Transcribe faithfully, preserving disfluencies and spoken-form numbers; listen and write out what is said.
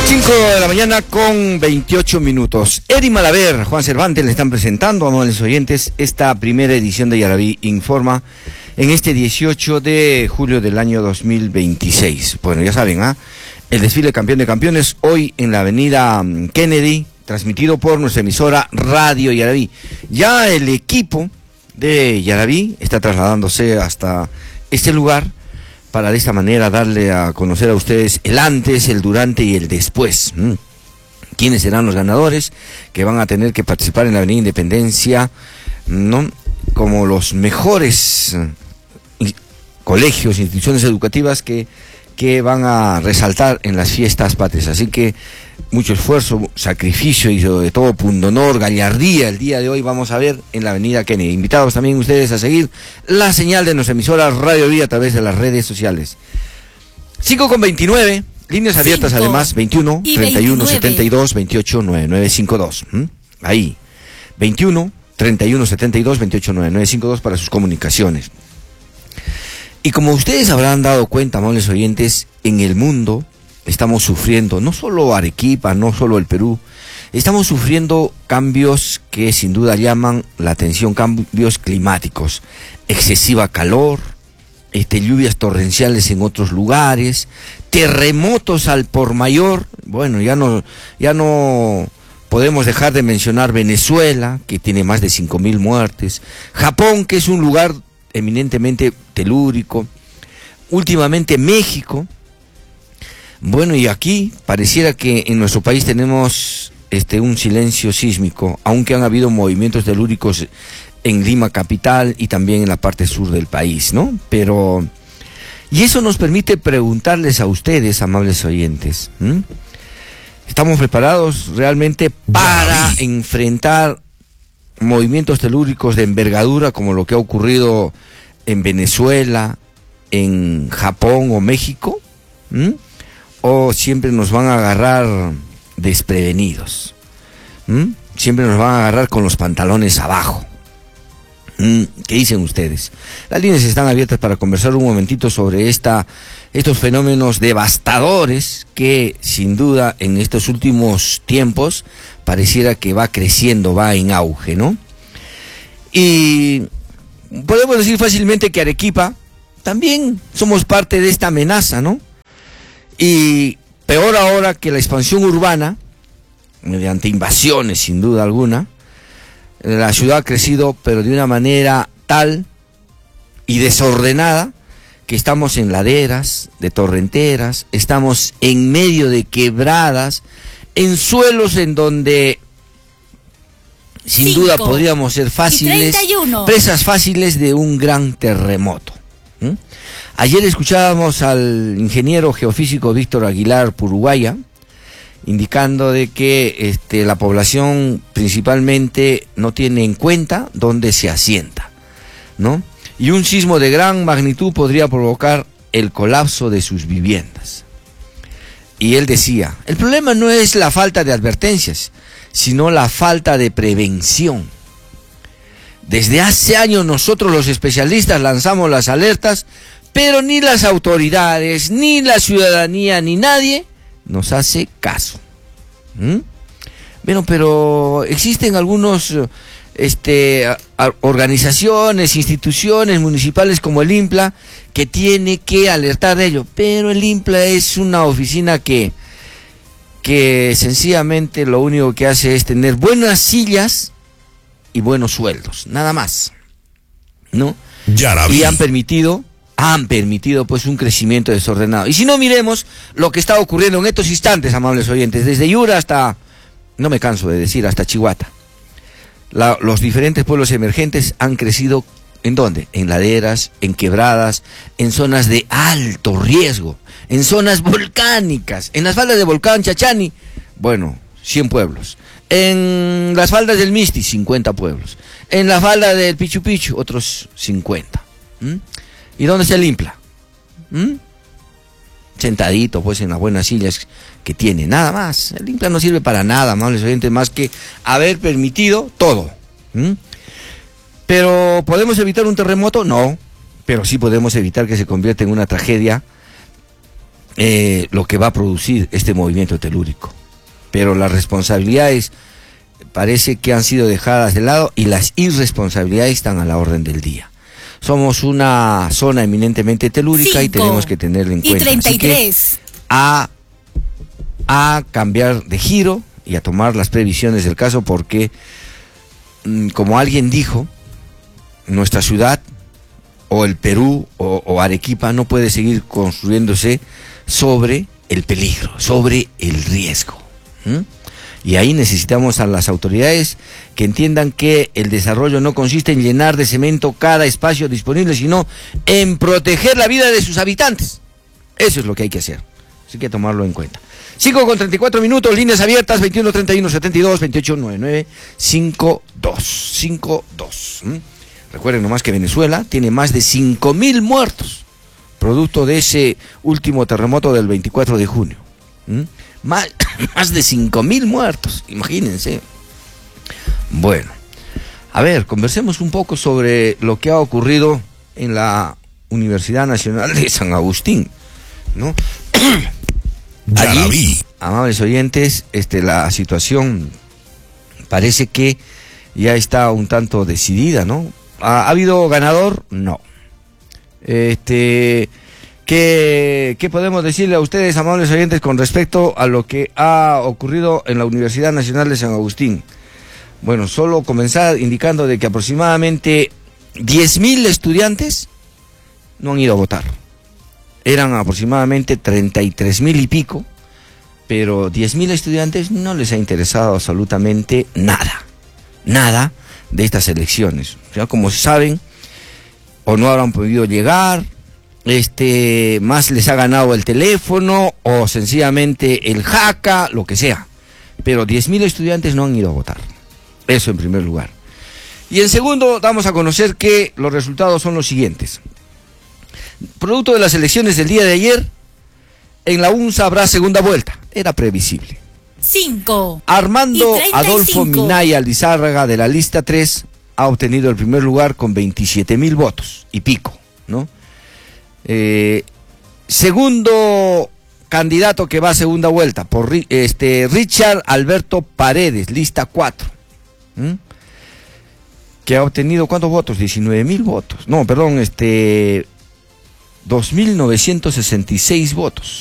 cinco de la mañana con veintiocho minutos. Eri Malaver, Juan Cervantes le están presentando, amables oyentes, esta primera edición de Yaraví Informa en este dieciocho de julio del año dos mil veintiséis. Bueno, ya saben, ¿ah? El desfile campeón de campeones hoy en la avenida Kennedy, transmitido por nuestra emisora Radio Yaraví. Ya el equipo de Yaraví está trasladándose hasta este lugar para de esta manera darle a conocer a ustedes el antes, el durante y el después. ¿Mm? ¿Quiénes serán los ganadores que van a tener que participar en la Avenida Independencia, ¿no? Como los mejores eh, colegios, instituciones educativas que, que van a resaltar en las fiestas patrias? Así que mucho esfuerzo, sacrificio y sobre todo pundonor, gallardía el día de hoy vamos a ver en la avenida Kennedy. Invitados también ustedes a seguir la señal de nuestra emisora Radio Vía a través de las redes sociales. cinco con veintinueve, líneas abiertas cinco además, veintiuno, treinta y uno, setenta y dos, veintiocho, noventa y nueve cincuenta y dos. ¿Mm? Ahí, veintiuno, treinta y uno, setenta y dos, veintiocho, noventa y nueve cincuenta y dos para sus comunicaciones. Y como ustedes habrán dado cuenta, amables oyentes, en el mundo estamos sufriendo, no solo Arequipa, no solo el Perú, estamos sufriendo cambios que sin duda llaman la atención, cambios climáticos, excesiva calor, este, lluvias torrenciales en otros lugares, terremotos al por mayor. Bueno, ya no, ya no podemos dejar de mencionar Venezuela, que tiene más de cinco mil muertes, Japón, que es un lugar eminentemente telúrico, últimamente México. Bueno, y aquí pareciera que en nuestro país tenemos este un silencio sísmico, aunque han habido movimientos telúricos en Lima capital y también en la parte sur del país, ¿no? Pero, y eso nos permite preguntarles a ustedes, amables oyentes, ¿m? ¿Estamos preparados realmente para enfrentar movimientos telúricos de envergadura como lo que ha ocurrido en Venezuela, en Japón o México? ¿M? ¿O siempre nos van a agarrar desprevenidos? ¿Mm? Siempre nos van a agarrar con los pantalones abajo. ¿Mm? ¿Qué dicen ustedes? Las líneas están abiertas para conversar un momentito sobre esta, estos fenómenos devastadores que sin duda en estos últimos tiempos pareciera que va creciendo, va en auge, ¿no? Y podemos decir fácilmente que Arequipa también somos parte de esta amenaza, ¿no? Y peor ahora que la expansión urbana, mediante invasiones sin duda alguna, la ciudad ha crecido pero de una manera tal y desordenada que estamos en laderas de torrenteras, estamos en medio de quebradas, en suelos en donde sin Cinco duda podríamos ser fáciles, presas fáciles de un gran terremoto. ¿Mm? Ayer escuchábamos al ingeniero geofísico Víctor Aguilar Puruguaya indicando de que este, la población principalmente no tiene en cuenta dónde se asienta, ¿no? Y un sismo de gran magnitud podría provocar el colapso de sus viviendas. Y él decía, el problema no es la falta de advertencias, sino la falta de prevención. Desde hace años nosotros los especialistas lanzamos las alertas, pero ni las autoridades, ni la ciudadanía, ni nadie nos hace caso. ¿Mm? Bueno, pero existen algunos este, a, a, organizaciones, instituciones municipales como el INPLA que tiene que alertar de ello, pero el INPLA es una oficina que, que sencillamente lo único que hace es tener buenas sillas y buenos sueldos, nada más, ¿no? Y han permitido, han permitido pues un crecimiento desordenado. Y si no, miremos lo que está ocurriendo en estos instantes, amables oyentes, desde Yura hasta, no me canso de decir, hasta Chihuahua. La, los diferentes pueblos emergentes han crecido, ¿en dónde? En laderas, en quebradas, en zonas de alto riesgo, en zonas volcánicas, en las faldas de volcán Chachani, bueno, cien pueblos. En las faldas del Misti, cincuenta pueblos. En la falda del Pichu Pichu, otros cincuenta. ¿Mm? ¿Y dónde está el INPLA? ¿Mm? Sentadito, pues, en las buenas sillas que tiene, nada más. El INPLA no sirve para nada, amables oyentes, más que haber permitido todo. ¿Mm? ¿Pero podemos evitar un terremoto? No, pero sí podemos evitar que se convierta en una tragedia eh, lo que va a producir este movimiento telúrico. Pero las responsabilidades parece que han sido dejadas de lado y las irresponsabilidades están a la orden del día. Somos una zona eminentemente telúrica y tenemos que tenerlo en cuenta. treinta y tres. Así que a, a cambiar de giro y a tomar las previsiones del caso, porque mmm, como alguien dijo, nuestra ciudad o el Perú o, o Arequipa no puede seguir construyéndose sobre el peligro, sobre el riesgo. ¿Mm? Y ahí necesitamos a las autoridades que entiendan que el desarrollo no consiste en llenar de cemento cada espacio disponible, sino en proteger la vida de sus habitantes. Eso es lo que hay que hacer. Así que tomarlo en cuenta. cinco con treinta y cuatro minutos, líneas abiertas, veintiuno treinta y uno setenta y dos, veintiocho noventa y nueve cincuenta y dos. cincuenta y dos. ¿Mm? Recuerden nomás que Venezuela tiene más de cinco mil muertos, producto de ese último terremoto del veinticuatro de junio. ¿Mm? Más, más de cinco mil muertos, imagínense. Bueno, a ver, conversemos un poco sobre lo que ha ocurrido en la Universidad Nacional de San Agustín, ¿no? Allí, amables oyentes, este, la situación parece que ya está un tanto decidida, ¿no? ¿Ha, ¿ha habido ganador? No. Este... ¿Qué, ¿Qué podemos decirle a ustedes, amables oyentes, con respecto a lo que ha ocurrido en la Universidad Nacional de San Agustín? Bueno, solo comenzar indicando de que aproximadamente diez mil estudiantes no han ido a votar. Eran aproximadamente treinta y tres mil y pico, pero diez mil estudiantes no les ha interesado absolutamente nada, nada de estas elecciones. O sea, como saben, o no habrán podido llegar, este, más les ha ganado el teléfono o sencillamente el jaca, lo que sea. Pero diez mil estudiantes no han ido a votar. Eso en primer lugar. Y en segundo, damos a conocer que los resultados son los siguientes. Producto de las elecciones del día de ayer, en la UNSA habrá segunda vuelta. Era previsible. cinco. Armando Adolfo Minaya Lizárraga, de la lista tres, ha obtenido el primer lugar con veintisiete mil votos y pico, ¿no? Eh, segundo candidato que va a segunda vuelta, por este Richard Alberto Paredes, lista cuatro, ¿Mm? que ha obtenido ¿cuántos votos? diecinueve mil votos, no, perdón, este dos mil novecientos sesenta y seis votos.